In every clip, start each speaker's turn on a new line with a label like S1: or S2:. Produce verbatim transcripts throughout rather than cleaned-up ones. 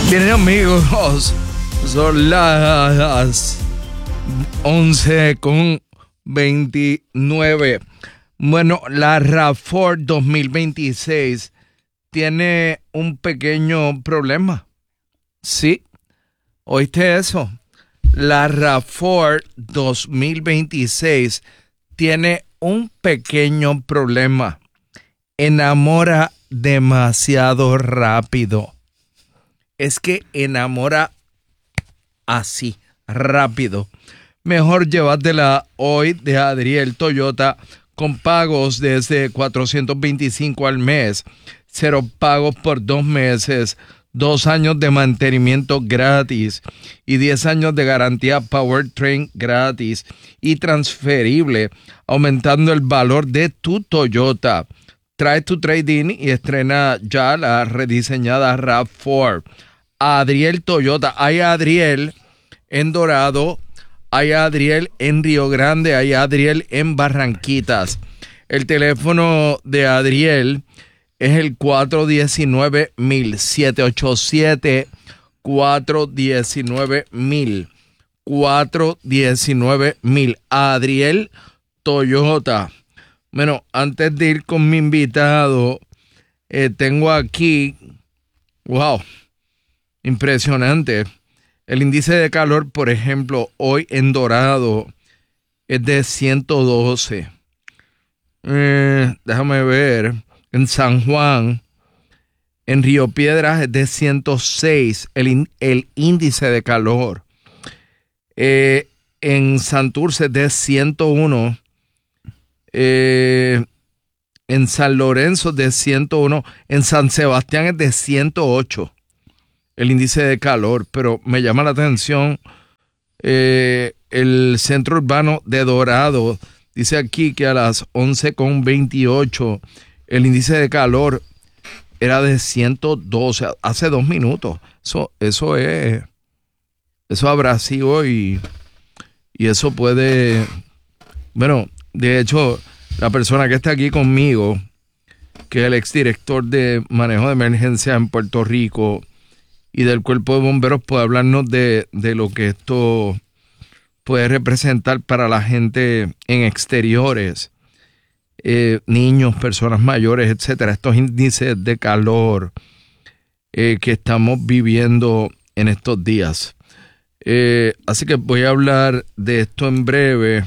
S1: Bien, amigos, son las once con veintinueve. Bueno, la RAV cuatro dos mil veintiséis tiene un pequeño problema. Sí, ¿oíste eso? La RAV cuatro dos mil veintiséis tiene un pequeño problema. Enamora demasiado rápido. Es que enamora así, rápido. Mejor llévatela hoy de Adriel Toyota con pagos desde cuatrocientos veinticinco al mes, cero pagos por dos meses, dos años de mantenimiento gratis y diez años de garantía Powertrain gratis y transferible, aumentando el valor de tu Toyota. Trae tu trade-in y estrena ya la rediseñada RAV cuatro. Adriel Toyota. Hay Adriel en Dorado, hay Adriel en Río Grande, hay Adriel en Barranquitas. El teléfono de Adriel es el cuatro uno nueve mil, siete ocho siete, cuatro uno nueve mil, cuatro uno nueve mil. Adriel Toyota. Bueno, antes de ir con mi invitado, eh, tengo aquí, wow, impresionante. El índice de calor, por ejemplo, hoy en Dorado es de ciento doce. Eh, déjame ver. En San Juan, en Río Piedras es de ciento seis el, el índice de calor. Eh, en Santurce es de ciento uno. Eh, en San Lorenzo es de ciento uno. En San Sebastián es de ciento ocho. El índice de calor, pero me llama la atención eh, el centro urbano de Dorado. Dice aquí que a las once con veintiocho el índice de calor era de ciento doce, hace dos minutos. Eso, eso es, eso es abrasivo y, y eso puede, bueno, de hecho, la persona que está aquí conmigo, que es el exdirector de manejo de emergencia en Puerto Rico, y del Cuerpo de Bomberos, puede hablarnos de, de lo que esto puede representar para la gente en exteriores, eh, niños, personas mayores, etcétera. Estos índices de calor eh, que estamos viviendo en estos días. Eh, así que voy a hablar de esto en breve.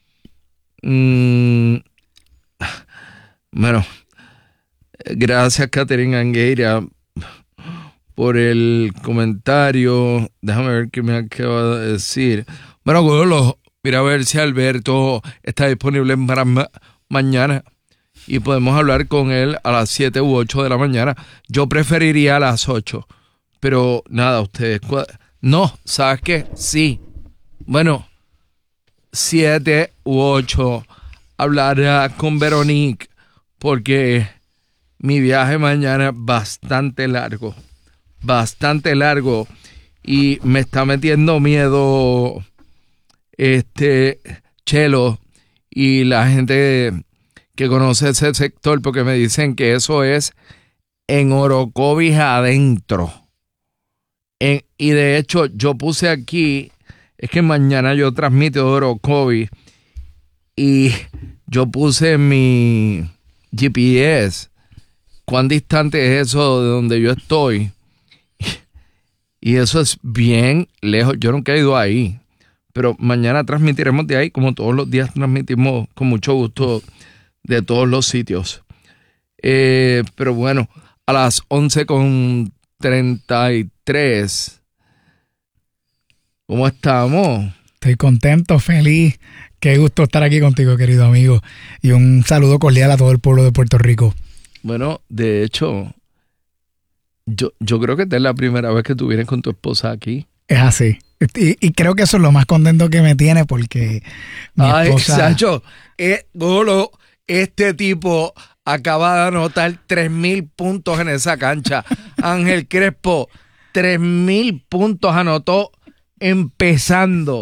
S1: Mm, bueno, gracias, Catherine Angueira, por el comentario. Déjame ver qué me acaba de decir. Bueno, Golo, mira a ver si Alberto está disponible para ma- mañana y podemos hablar con él a las siete u ocho de la mañana. Yo preferiría a las ocho, pero nada, ustedes... No, ¿sabes qué? Sí. Bueno, siete u ocho hablará con Veronique porque mi viaje mañana es bastante largo. Bastante largo y me está metiendo miedo este Chelo y la gente que conoce ese sector, porque me dicen que eso es en Orocovis adentro. En, y de hecho yo puse aquí, es que mañana yo transmito Orocovis y yo puse en mi G P S cuán distante es eso de donde yo estoy. Y eso es bien lejos. Yo nunca he ido ahí. Pero mañana transmitiremos de ahí, como todos los días transmitimos con mucho gusto de todos los sitios. Eh, pero bueno, a las once con treinta y tres. ¿Cómo estamos?
S2: Estoy contento, feliz. Qué gusto estar aquí contigo, querido amigo. Y un saludo cordial a todo el pueblo de Puerto Rico.
S1: Bueno, de hecho... Yo, yo creo que esta es la primera vez que tú vienes con tu esposa aquí.
S2: Es así. Y, y creo que eso es lo más contento que me tiene porque mi
S1: Ay,
S2: esposa...
S1: Sacho, eh, Golo, este tipo acaba de anotar tres mil puntos en esa cancha. Ángel Crespo, tres mil puntos anotó empezando.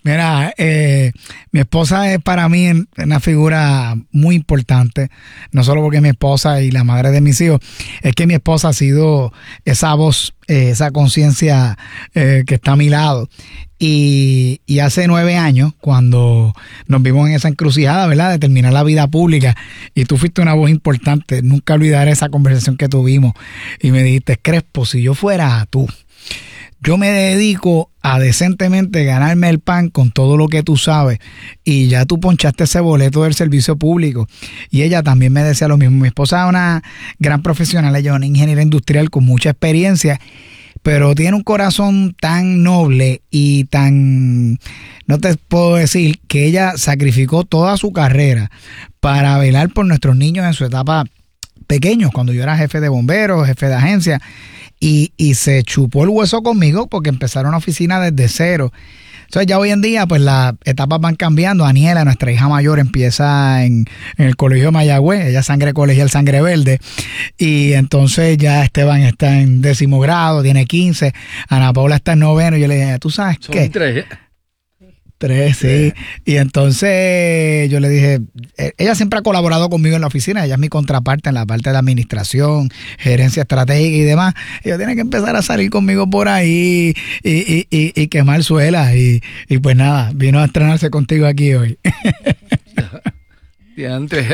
S2: Mira, eh, mi esposa es para mí una figura muy importante, no solo porque es mi esposa y la madre de mis hijos, es que mi esposa ha sido esa voz, eh, esa conciencia eh, que está a mi lado. Y, y hace nueve años, cuando nos vimos en esa encrucijada, ¿verdad?, de terminar la vida pública, y tú fuiste una voz importante, nunca olvidaré esa conversación que tuvimos, y me dijiste, Crespo, si yo fuera tú, yo me dedico a decentemente ganarme el pan con todo lo que tú sabes, y ya tú ponchaste ese boleto del servicio público. Y ella también me decía lo mismo. Mi esposa es una gran profesional, ella es una ingeniera industrial con mucha experiencia, pero tiene un corazón tan noble y tan, no te puedo decir, que ella sacrificó toda su carrera para velar por nuestros niños en su etapa pequeños, cuando yo era jefe de bomberos, jefe de agencia. Y, y se chupó el hueso conmigo porque empezaron una oficina desde cero. Entonces ya hoy en día pues las etapas van cambiando. Aniela, nuestra hija mayor, empieza en, en el colegio de Mayagüez, ella es sangre colegial, sangre verde, y entonces ya Esteban está en décimo grado, tiene quince, Ana Paula está en noveno, y yo le dije, ¿tú sabes
S1: Son
S2: qué?
S1: tres.
S2: Tres, sí. Y entonces yo le dije, ella siempre ha colaborado conmigo en la oficina, ella es mi contraparte en la parte de administración, gerencia estratégica y demás. Ella tiene que empezar a salir conmigo por ahí y, y, y, y quemar suelas. Y, y pues nada, vino a estrenarse contigo aquí hoy.
S1: Y antes,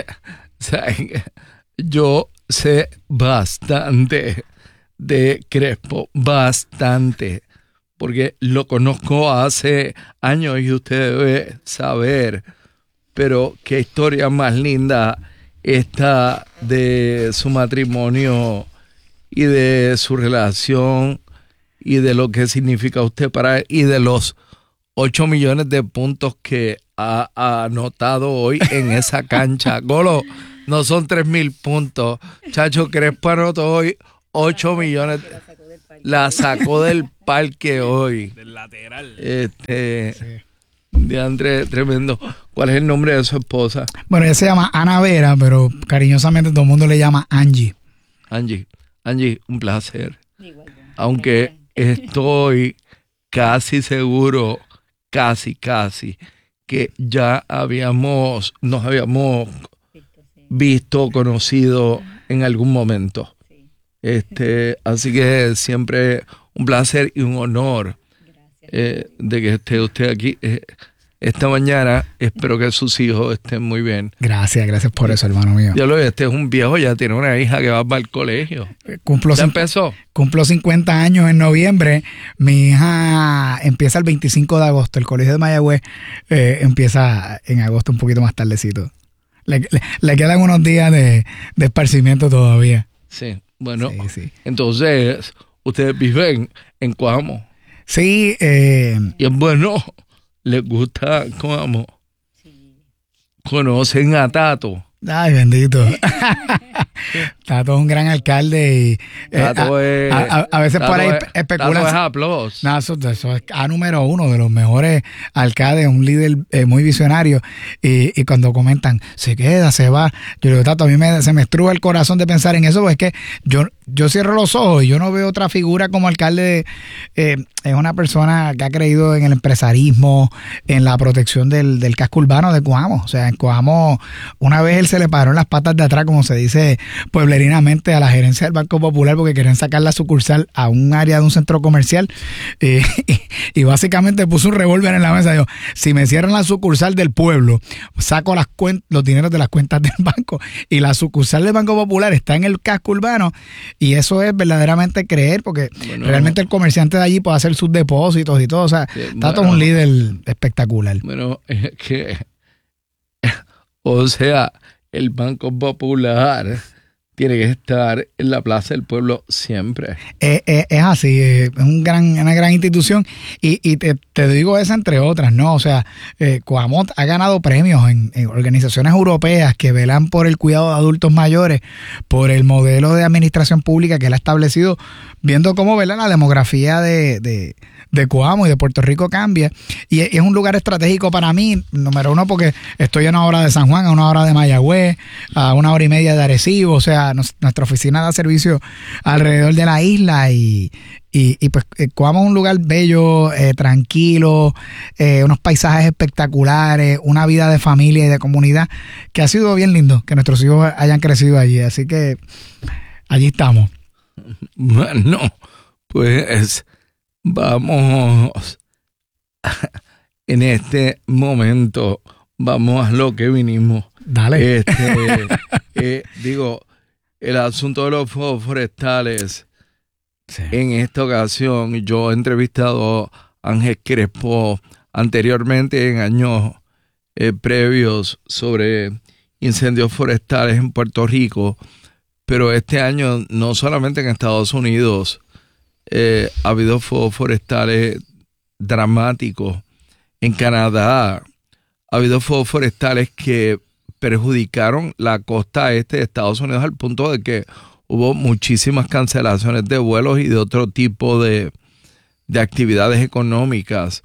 S1: yo sé bastante de Crespo, bastante. Porque lo conozco hace años y usted debe saber, pero qué historia más linda esta de su matrimonio y de su relación y de lo que significa usted para él y de los ocho millones de puntos que ha, ha anotado hoy en esa cancha. Golo, no son tres mil puntos. Chacho Crespo anotó hoy ocho millones. La sacó del parque hoy.
S3: Del lateral.
S1: Este, sí. De André, tremendo. ¿Cuál es el nombre de su esposa?
S2: Bueno, ella se llama Ana Vera, pero cariñosamente todo el mundo le llama Angie.
S1: Angie, Angie, un placer. Aunque estoy casi seguro, casi, casi, que ya habíamos, nos habíamos visto, conocido en algún momento. Este, así que siempre un placer y un honor eh, de que esté usted aquí eh, esta mañana. Espero que sus hijos estén muy bien.
S2: Gracias, gracias por eso, hermano mío.
S1: Yo lo veo, este es un viejo, ya tiene una hija que va para el colegio.
S2: Cumplo
S1: ¿Ya empezó?
S2: Cumplo cincuenta años en noviembre. Mi hija empieza el veinticinco de agosto. El colegio de Mayagüez eh, empieza en agosto, un poquito más tardecito. Le, le, le quedan unos días de, de esparcimiento todavía.
S1: Sí. Bueno, sí, sí. Entonces, ustedes viven en Coamo.
S2: Sí. Eh,
S1: y es bueno, les gusta Coamo. Sí. Conocen a Tato.
S2: Ay, bendito. Tato es un gran alcalde y eh,
S1: Tato
S2: a,
S1: es,
S2: a, a, a veces
S1: Tato
S2: por ahí
S1: es,
S2: especulan.
S1: Tato es aplausos.
S2: No, eso, eso es A número uno de los mejores alcaldes, un líder eh, muy visionario. Y, y cuando comentan, se queda, se va, yo digo, Tato, a mí me, se me estruja el corazón de pensar en eso, porque es que yo, yo cierro los ojos y yo no veo otra figura como alcalde. Eh, es una persona que ha creído en el empresarismo, en la protección del, del casco urbano de Coamo. O sea, en Coamo, una vez él se le paró en las patas de atrás, como se dice pueblerinamente, a la gerencia del Banco Popular porque querían sacar la sucursal a un área de un centro comercial eh, y, y básicamente puso un revólver en la mesa. Dijo, si me cierran la sucursal del pueblo, saco las cuen- los dineros de las cuentas del banco, y la sucursal del Banco Popular está en el casco urbano, y eso es verdaderamente creer, porque bueno, realmente el comerciante de allí puede hacer sus depósitos y todo. O sea, sí, Tato bueno, es un líder espectacular.
S1: Bueno, es que o sea, el Banco Popular tiene que estar en la Plaza del Pueblo siempre.
S2: Eh, eh, es así, eh, es un gran, una gran institución, y, y te, te digo esa entre otras, ¿no? O sea, eh, Coamo ha ganado premios en, en organizaciones europeas que velan por el cuidado de adultos mayores, por el modelo de administración pública que él ha establecido, viendo cómo, ¿verdad?, la demografía de, de, de Coamo y de Puerto Rico cambia, y es, es un lugar estratégico para mí, número uno, porque estoy a una hora de San Juan, a una hora de Mayagüez, a una hora y media de Arecibo. O sea, nuestra, nuestra oficina da servicio alrededor de la isla y, y, y pues eh, cojamos un lugar bello, eh, tranquilo, eh, unos paisajes espectaculares, una vida de familia y de comunidad que ha sido bien lindo que nuestros hijos hayan crecido allí. Así que allí estamos.
S1: Bueno, pues vamos en este momento, vamos a lo que vinimos.
S2: Dale.
S1: Este, eh, digo, el asunto de los fuegos forestales, sí. En esta ocasión yo he entrevistado a Ángel Crespo anteriormente en años eh, previos sobre incendios forestales en Puerto Rico, pero este año no solamente en Estados Unidos eh, ha habido fuegos forestales dramáticos, en Canadá ha habido fuegos forestales que perjudicaron la costa este de Estados Unidos al punto de que hubo muchísimas cancelaciones de vuelos y de otro tipo de, de actividades económicas.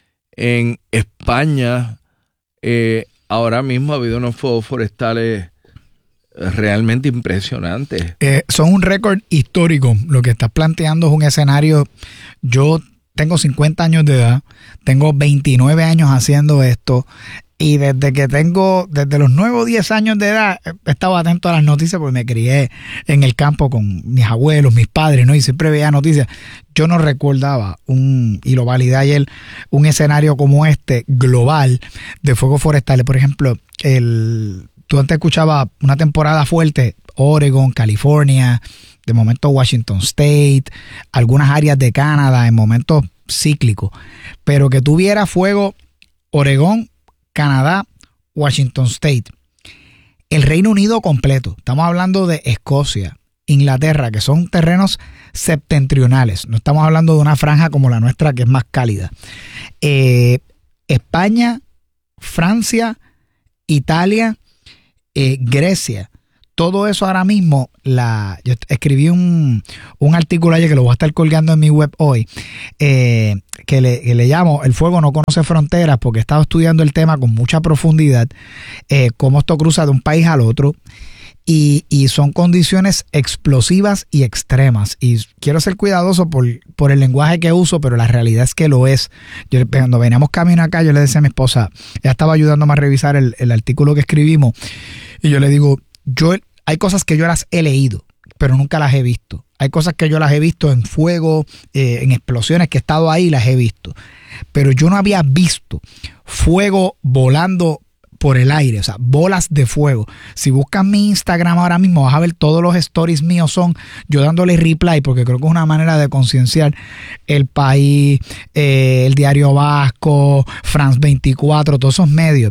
S1: En España eh, ahora mismo ha habido unos fuegos forestales realmente impresionantes.
S2: Eh, son un récord histórico. Lo que estás planteando es un escenario. Yo tengo cincuenta años de edad, tengo veintinueve años haciendo esto. Y desde que tengo, desde los nueve o diez años de edad, he estado atento a las noticias porque me crié en el campo con mis abuelos, mis padres, ¿no? Y siempre veía noticias. Yo no recordaba, un y lo validé ayer, un escenario como este, global, de fuegos forestales. Por ejemplo, el, tú antes escuchabas una temporada fuerte, Oregon, California, de momento Washington State, algunas áreas de Canadá, en momentos cíclicos. Pero que tuviera fuego Oregón, Canadá, Washington State, el Reino Unido completo. Estamos hablando de Escocia, Inglaterra, que son terrenos septentrionales. No estamos hablando de una franja como la nuestra, que es más cálida. Eh, España, Francia, Italia, eh, Grecia. Todo eso ahora mismo, la, yo escribí un, un artículo ayer que lo voy a estar colgando en mi web hoy, eh, que, le, que le llamo El fuego no conoce fronteras, porque he estado estudiando el tema con mucha profundidad, eh, cómo esto cruza de un país al otro, y, y son condiciones explosivas y extremas. Y quiero ser cuidadoso por, por el lenguaje que uso, pero la realidad es que lo es. Yo, cuando veníamos camino acá, yo le decía a mi esposa, ella estaba ayudándome a revisar el, el artículo que escribimos, y yo le digo, Yo, hay cosas que yo las he leído, pero nunca las he visto. Hay cosas que yo las he visto en fuego, eh, en explosiones, que he estado ahí y las he visto. Pero yo no había visto fuego volando por el aire, o sea, bolas de fuego. Si buscas mi Instagram ahora mismo, vas a ver todos los stories míos son yo dándole reply, porque creo que es una manera de concienciar. El País, eh, el Diario Vasco, France veinticuatro, todos esos medios.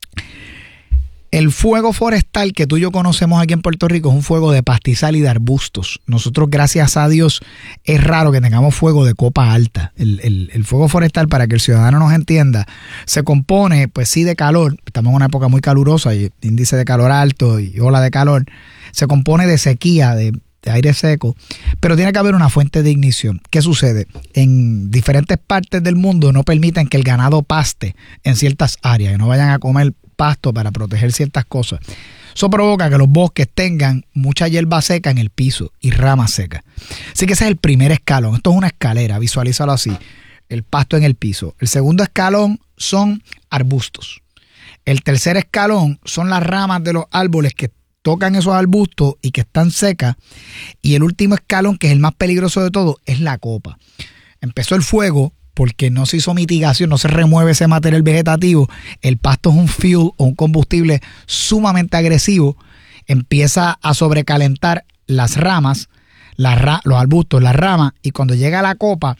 S2: El fuego forestal que tú y yo conocemos aquí en Puerto Rico es un fuego de pastizal y de arbustos. Nosotros, gracias a Dios, es raro que tengamos fuego de copa alta. El, el, el fuego forestal, para que el ciudadano nos entienda, se compone, pues sí, de calor. Estamos en una época muy calurosa y índice de calor alto y ola de calor. Se compone de sequía, de, de aire seco, pero tiene que haber una fuente de ignición. ¿Qué sucede? En diferentes partes del mundo no permiten que el ganado paste en ciertas áreas, que no vayan a comer pasto para proteger ciertas cosas. Eso provoca que los bosques tengan mucha hierba seca en el piso y ramas secas. Así que ese es el primer escalón. Esto es una escalera, visualízalo así. El pasto en el piso. El segundo escalón son arbustos. El tercer escalón son las ramas de los árboles que tocan esos arbustos y que están secas. Y el último escalón, que es el más peligroso de todo, es la copa. Empezó el fuego porque no se hizo mitigación, no se remueve ese material vegetativo. El pasto es un fuel o un combustible sumamente agresivo. Empieza a sobrecalentar las ramas, las ra- los arbustos, las ramas, y cuando llega a la copa,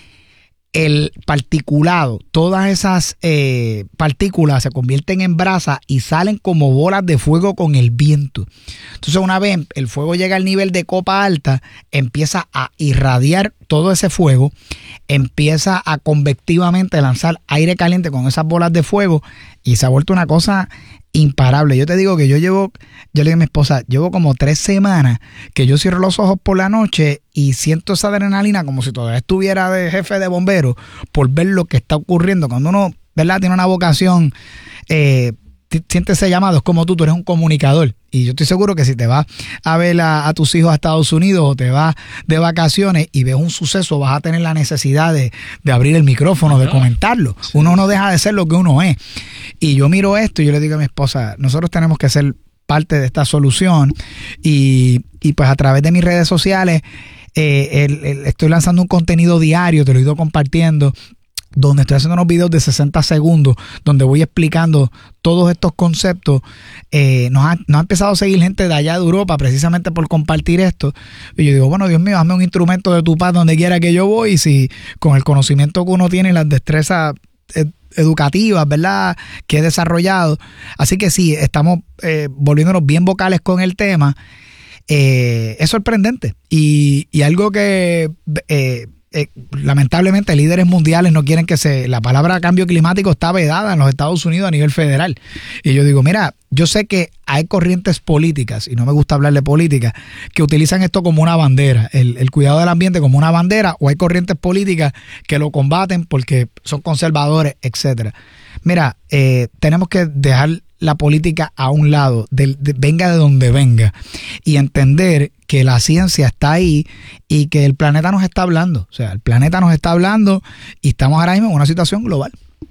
S2: el particulado, todas esas eh, partículas se convierten en brasa y salen como bolas de fuego con el viento. Entonces, una vez el fuego llega al nivel de copa alta, empieza a irradiar todo ese fuego, empieza a convectivamente lanzar aire caliente con esas bolas de fuego y se ha vuelto una cosa imparable. Yo te digo que yo llevo, yo le digo a mi esposa, llevo como tres semanas que yo cierro los ojos por la noche y siento esa adrenalina como si todavía estuviera de jefe de bomberos por ver lo que está ocurriendo. Cuando uno, ¿verdad?, tiene una vocación eh, siéntese llamado, es como tú, tú eres un comunicador. Y yo estoy seguro que si te vas a ver a, a tus hijos a Estados Unidos o te vas de vacaciones y ves un suceso, vas a tener la necesidad de, de abrir el micrófono, de comentarlo. Sí. Uno no deja de ser lo que uno es. Y yo miro esto y yo le digo a mi esposa, nosotros tenemos que ser parte de esta solución. Y, y pues a través de mis redes sociales eh, el, el, estoy lanzando un contenido diario, te lo he ido compartiendo, donde estoy haciendo unos videos de sesenta segundos, donde voy explicando todos estos conceptos. Eh, nos, ha, nos ha empezado a seguir gente de allá de Europa precisamente por compartir esto. Y yo digo, bueno, Dios mío, hazme un instrumento de tu paz donde quiera que yo voy, y si con el conocimiento que uno tiene y las destrezas ed- educativas, ¿verdad?, que he desarrollado. Así que sí, estamos eh, volviéndonos bien vocales con el tema. Eh, es sorprendente. Y, y algo que... Eh, Eh, lamentablemente líderes mundiales no quieren que se... La palabra cambio climático está vedada en los Estados Unidos a nivel federal. Y yo digo, mira, yo sé que hay corrientes políticas, y no me gusta hablar de política, que utilizan esto como una bandera, el, el cuidado del ambiente como una bandera, o hay corrientes políticas que lo combaten porque son conservadores, etcétera. Mira, eh, tenemos que dejar la política a un lado, de, de, venga de donde venga, y entender que la ciencia está ahí y que el planeta nos está hablando. O sea, el planeta nos está hablando y estamos ahora mismo en una situación global.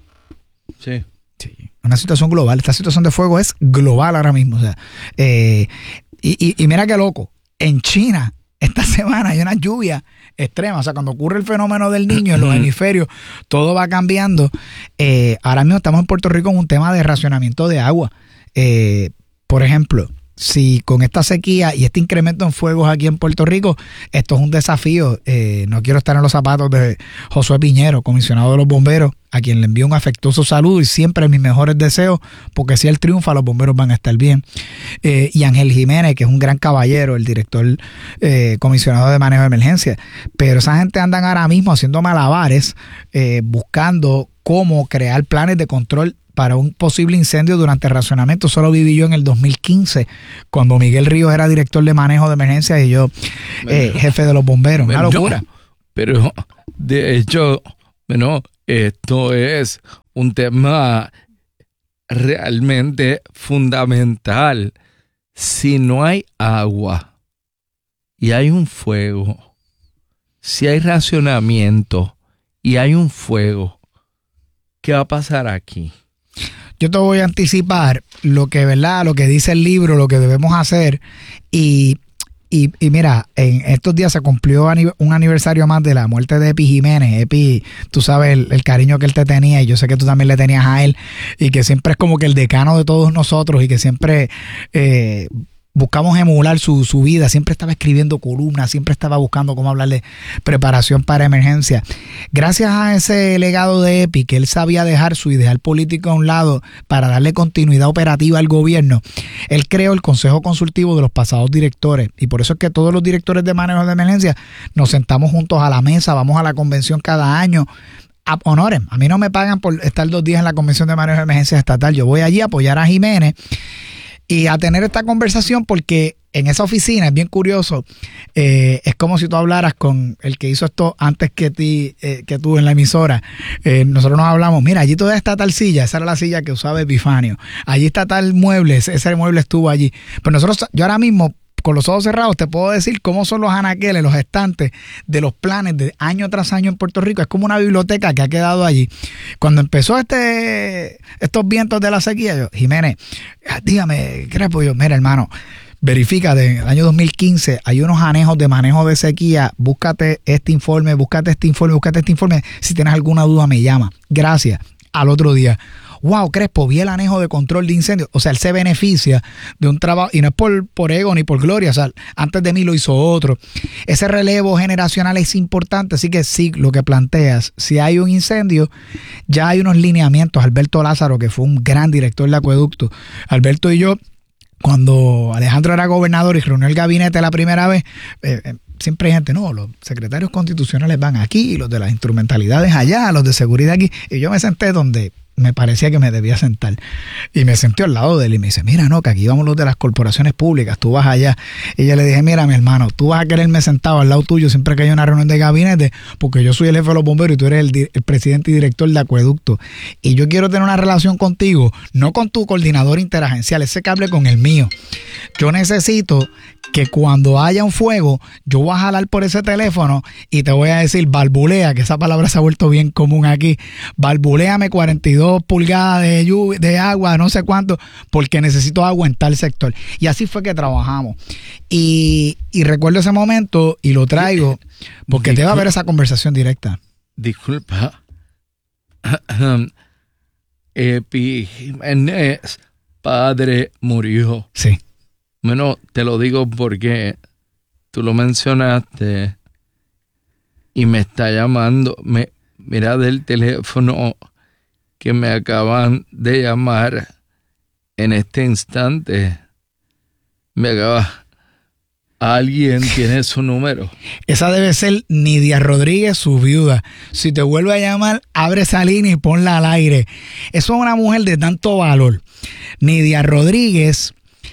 S1: Sí.
S2: Sí, una situación global. Esta situación de fuego es global ahora mismo. O sea, eh, y, y, y mira qué loco, en China esta semana hay una lluvia extrema. O sea, cuando ocurre el fenómeno del Niño en los hemisferios, todo va cambiando. Eh, ahora mismo estamos en Puerto Rico en un tema de racionamiento de agua. Eh, por ejemplo, si con esta sequía y este incremento en fuegos aquí en Puerto Rico, esto es un desafío. Eh, no quiero estar en los zapatos de Josué Piñero, comisionado de los bomberos, a quien le envío un afectuoso saludo y siempre mis mejores deseos, porque si él triunfa, los bomberos van a estar bien. Eh, y Ángel Jiménez, que es un gran caballero, el director eh, comisionado de manejo de emergencia. Pero esa gente andan ahora mismo haciendo malabares, eh, buscando cómo crear planes de control para un posible incendio durante el racionamiento. Solo viví yo en el dos mil quince, cuando Miguel Ríos era director de manejo de emergencia y yo eh, jefe de los bomberos. Una locura.
S1: Pero, de hecho, bueno, esto es un tema realmente fundamental. Si no hay agua y hay un fuego, si hay racionamiento y hay un fuego, ¿qué va a pasar aquí?
S2: Yo te voy a anticipar lo que, ¿verdad?, lo que dice el libro, lo que debemos hacer. Y, y, y mira, en estos días se cumplió un aniversario más de la muerte de Epi Jiménez. Epi, tú sabes el, el cariño que él te tenía, y yo sé que tú también le tenías a él, y que siempre es como que el decano de todos nosotros, y que siempre eh, buscamos emular su, su vida. Siempre estaba escribiendo columnas, siempre estaba buscando cómo hablar de preparación para emergencia. Gracias a ese legado de Epi, que él sabía dejar su ideal político a un lado para darle continuidad operativa al gobierno, él creó el Consejo Consultivo de los pasados directores. Y por eso es que todos los directores de manejo de emergencia nos sentamos juntos a la mesa, vamos a la convención cada año. A, honoren, a mí no me pagan por estar dos días en la Convención de Manejo de Emergencia Estatal. Yo voy allí a apoyar a Jiménez y a tener esta conversación, porque en esa oficina es bien curioso. Eh, es como si tú hablaras con el que hizo esto antes que ti, eh, que tú en la emisora. Eh, nosotros nos hablamos, mira, allí todavía está tal silla, esa era la silla que usaba Epifanio. Allí está tal mueble, ese, ese mueble estuvo allí. Pero nosotros, yo ahora mismo, con los ojos cerrados, te puedo decir cómo son los anaqueles, los estantes de los planes de año tras año en Puerto Rico. Es como una biblioteca que ha quedado allí. Cuando empezó este estos vientos de la sequía, yo, Jiménez, dígame, ¿qué respondo yo? Mira, hermano, verifica, del año dos mil quince hay unos anejos de manejo de sequía, búscate este informe, búscate este informe, búscate este informe. Si tienes alguna duda, me llama. Gracias. Al otro día, wow, Crespo, vi el anejo de control de incendios. O sea, él se beneficia de un trabajo, y no es por, por ego ni por gloria, o sea, antes de mí lo hizo otro. Ese relevo generacional es importante, así que sí, lo que planteas, si hay un incendio, ya hay unos lineamientos. Alberto Lázaro, que fue un gran director de acueducto, Alberto y yo, cuando Alejandro era gobernador y reunió el gabinete la primera vez, eh, eh, siempre hay gente, no, los secretarios constitucionales van aquí, los de las instrumentalidades allá, los de seguridad aquí. Y yo me senté donde me parecía que me debía sentar. Y me senté al lado de él y me dice, mira, no, que aquí vamos los de las corporaciones públicas, tú vas allá. Y yo le dije, mira, mi hermano, tú vas a quererme sentado al lado tuyo siempre que haya una reunión de gabinete, porque yo soy el jefe de los bomberos y tú eres el, el presidente y director de acueducto. Y yo quiero tener una relación contigo, no con tu coordinador interagencial, ese que hable con el mío. Yo necesito que cuando haya un fuego, yo voy a jalar por ese teléfono y te voy a decir, balbulea, que esa palabra se ha vuelto bien común aquí, balbuléame cuarenta y dos pulgadas de, lluvia, de agua, no sé cuánto, porque necesito agua en tal sector. Y así fue que trabajamos. Y, y recuerdo ese momento y lo traigo porque
S1: Disculpa,
S2: debe haber esa conversación directa.
S1: Disculpa. Epi Jiménez, padre, murió.
S2: Sí.
S1: Bueno, te lo digo porque tú lo mencionaste y me está llamando. Me, mira del teléfono que me acaban de llamar en este instante. Me acaba... Alguien tiene su número.
S2: Esa debe ser Nidia Rodríguez, su viuda. Si te vuelve a llamar, abre esa línea y ponla al aire. Eso es una mujer de tanto valor. Nidia Rodríguez,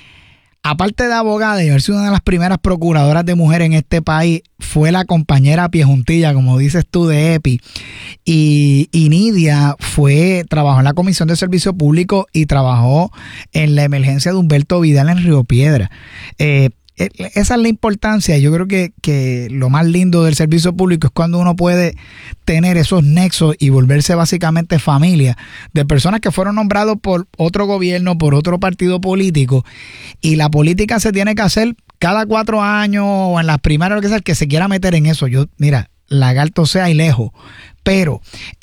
S2: aparte de abogada y haber sido una de las primeras procuradoras de mujer en este país, fue la compañera a pie juntilla, como dices tú, de Epi. Y, y Nidia fue, trabajó en la Comisión de Servicio Público y trabajó en la emergencia de Humberto Vidal en Río Piedra. Eh, Esa es la importancia. Yo creo que, que lo más lindo del servicio público es cuando uno puede tener esos nexos y volverse básicamente familia de personas que fueron nombrados por otro gobierno, por otro partido político, y la política se tiene que hacer cada cuatro años o en las primarias, lo que sea, el que se quiera meter en eso. Yo, mira, lagarto sea y lejos. Pero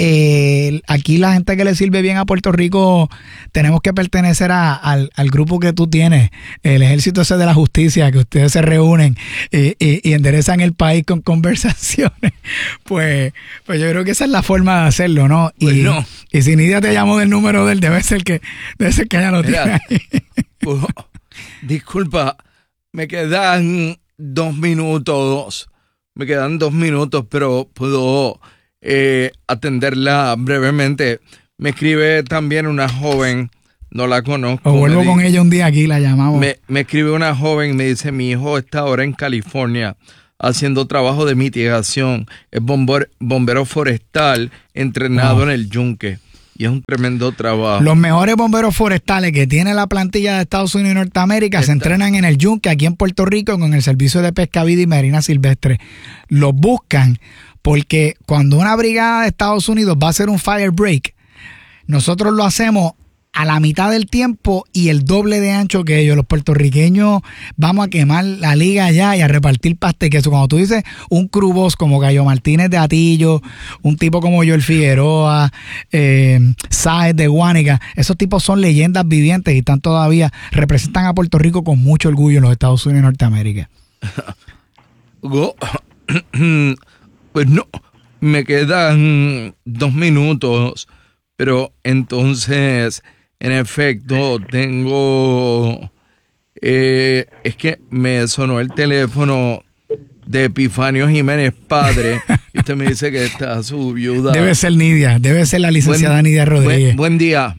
S2: eh, aquí la gente que le sirve bien a Puerto Rico tenemos que pertenecer a, al, al grupo que tú tienes, el ejército ese de la justicia, que ustedes se reúnen y, y, y enderezan el país con conversaciones. Pues, pues yo creo que esa es la forma de hacerlo, ¿no? Y,
S1: Bueno,
S2: y si Nidia te llamó del número de él, debe ser que, debe ser que ella lo tiene ahí.
S1: Pues, disculpa, me quedan dos minutos. Me quedan dos minutos, pero puedo eh, atenderla brevemente. Me escribe también una joven, no la conozco.
S2: O vuelvo
S1: di-
S2: con ella un día aquí, la llamamos.
S1: Me, me escribe una joven, me dice, mi hijo está ahora en California haciendo trabajo de mitigación. Es bomber- bombero forestal entrenado
S2: Wow.
S1: en el Yunque. Y es un tremendo trabajo.
S2: Los mejores bomberos forestales que tiene la plantilla de Estados Unidos y Norteamérica se
S1: Está-
S2: entrenan en el Yunque, aquí en Puerto Rico, con el Servicio de Pesca, Vida y Marina Silvestre. Los buscan porque cuando una brigada de Estados Unidos va a hacer un fire break, nosotros lo hacemos a la mitad del tiempo y el doble de ancho que ellos. Los puertorriqueños vamos a quemar la liga allá y a repartir pasta y queso. Cuando tú dices un crubos como Gallo Martínez de Atillo, un tipo como Joel Figueroa, eh, Sáez de Guánica, esos tipos son leyendas vivientes y están todavía, representan a Puerto Rico con mucho orgullo en los Estados Unidos y Norteamérica.
S1: Go- Pues no, me quedan dos minutos, pero entonces, en efecto, tengo... eh, es que me sonó el teléfono de Epifanio Jiménez, padre, y usted me dice que está su viuda.
S2: Debe ser Nidia, debe ser la licenciada
S1: Buen-
S2: Nidia Rodríguez.
S1: Buen, buen día.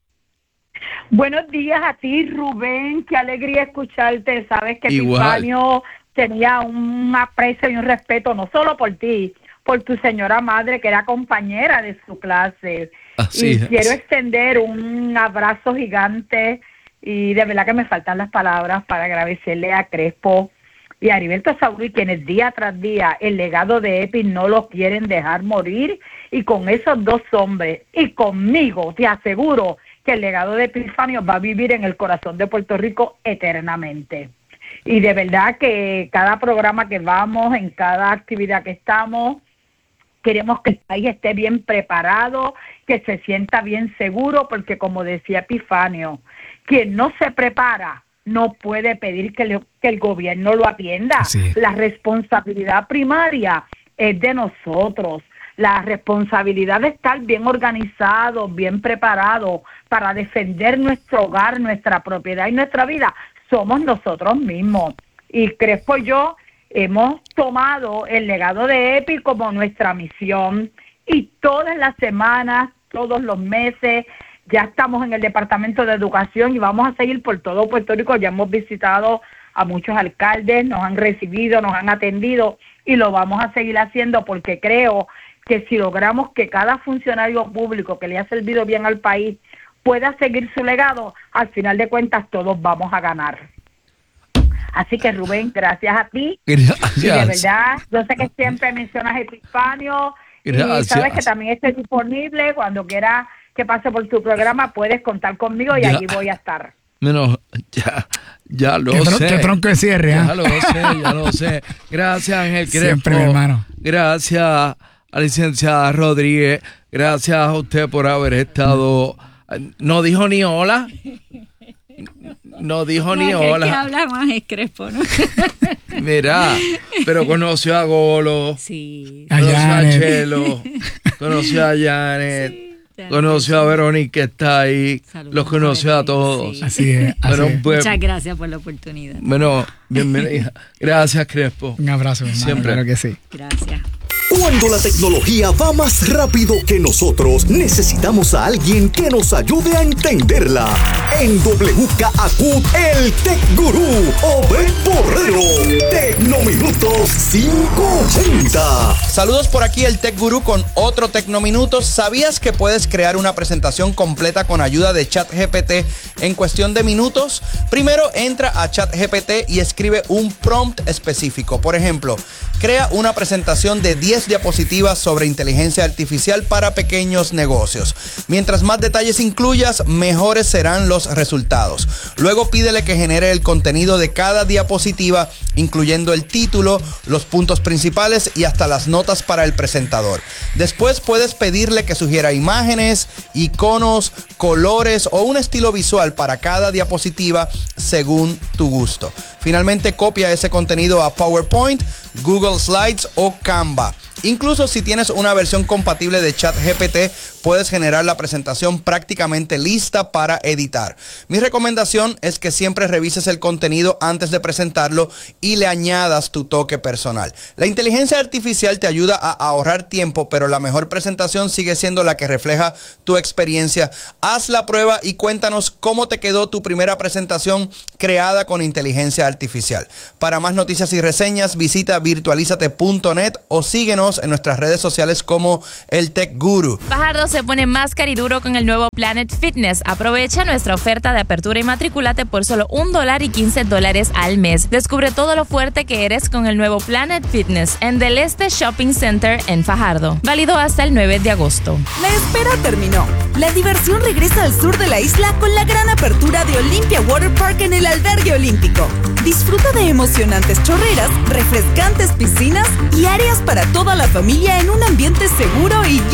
S3: Buenos días a ti, Rubén. Qué alegría escucharte. Sabes que
S1: Igual.
S3: Epifanio tenía un aprecio y un respeto no solo por ti, por tu señora madre, que era compañera de su clase.
S1: Así
S3: y
S1: es.
S3: quiero extender un abrazo gigante y de verdad que me faltan las palabras para agradecerle a Crespo y a Heriberto Saúl, quienes día tras día el legado de Epi no lo quieren dejar morir, y con esos dos hombres y conmigo te aseguro que el legado de Epifanio va a vivir en el corazón de Puerto Rico eternamente. Y de verdad que cada programa que vamos, en cada actividad que estamos, queremos que el país esté bien preparado, que se sienta bien seguro, porque como decía Epifanio, quien no se prepara no puede pedir que, le, que el gobierno lo atienda.
S2: Así es.
S3: La responsabilidad primaria es de nosotros. La responsabilidad de estar bien organizados, bien preparados para defender nuestro hogar, nuestra propiedad y nuestra vida, somos nosotros mismos. Y Crespo y yo hemos tomado el legado de Epi como nuestra misión, y todas las semanas, todos los meses. Ya estamos en el Departamento de Educación y vamos a seguir por todo Puerto Rico. Ya hemos visitado a muchos alcaldes, nos han recibido, nos han atendido y lo vamos a seguir haciendo porque creo que si logramos que cada funcionario público que le ha servido bien al país pueda seguir su legado, al final de cuentas todos vamos a ganar. Así que Rubén, gracias a ti.
S1: Gracias.
S3: Y de verdad, yo sé que siempre mencionas Epifanio y sabes que también estoy disponible cuando quieras que pase por tu programa, puedes contar conmigo y ya. Allí voy a estar.
S1: Bueno, ya, ya lo
S2: qué
S1: sé.
S2: Qué tronco de cierre, ¿eh?
S1: Ya lo sé, ya lo sé. Gracias, Ángel Crespo.
S2: Siempre, mi hermano.
S1: Gracias a la licenciada Rodríguez. Gracias a usted por haber estado. No dijo ni hola. No dijo no, ni hola.
S4: El que habla más es Crespo, ¿no?
S1: Mira, pero conoció a Golo.
S4: Sí.
S1: Conoció a, a Chelo. Conoció a Janet. Sí. Conoció a Verónica que está ahí, Saludos, los conoció a todos.
S4: Sí.
S2: Así es. Así
S1: bueno,
S2: es.
S1: Pues,
S4: muchas gracias por la oportunidad.
S1: Bueno, bienvenida. Gracias, Crespo.
S2: Un abrazo, hermano.
S1: Siempre.
S2: Claro que sí.
S4: Gracias.
S5: Cuando la tecnología va más rápido que nosotros, necesitamos a alguien que nos ayude a entenderla. En W K A Q, el Tech Gurú, Obed Borrero. Tecnominutos quinientos ochenta.
S6: Saludos por aquí, el Tech Gurú con otro Tecnominutos. ¿Sabías que puedes crear una presentación completa con ayuda de ChatGPT en cuestión de minutos? Primero entra a ChatGPT y escribe un prompt específico. Por ejemplo, crea una presentación de diez diapositivas sobre inteligencia artificial para pequeños negocios. Mientras más detalles incluyas, mejores serán los resultados. Luego pídele que genere el contenido de cada diapositiva, incluyendo el título, los puntos principales y hasta las notas para el presentador. Después puedes pedirle que sugiera imágenes, iconos, colores o un estilo visual para cada diapositiva según tu gusto. Finalmente, copia ese contenido a PowerPoint, Google Slides o Canva. Incluso si tienes una versión compatible de ChatGPT, puedes generar la presentación prácticamente lista para editar. Mi recomendación es que siempre revises el contenido antes de presentarlo y le añadas tu toque personal. La inteligencia artificial te ayuda a ahorrar tiempo, pero la mejor presentación sigue siendo la que refleja tu experiencia. Haz la prueba y cuéntanos cómo te quedó tu primera presentación creada con inteligencia artificial. Para más noticias y reseñas, visita virtualizate punto net o síguenos en nuestras redes sociales como el Tech Guru.
S7: Fajardo se pone más cariduro con el nuevo Planet Fitness. Aprovecha nuestra oferta de apertura y matricúlate por solo un dólar y quince dólares al mes. Descubre todo lo fuerte que eres con el nuevo Planet Fitness en Del Este Shopping Center en Fajardo. Válido hasta el nueve de agosto.
S8: La espera terminó. La diversión regresa al sur de la isla con la gran apertura de Olympia Water Park en el Albergue Olímpico. Disfruta de emocionantes chorreras, refrescantes piscinas y áreas para toda la familia en un ambiente seguro y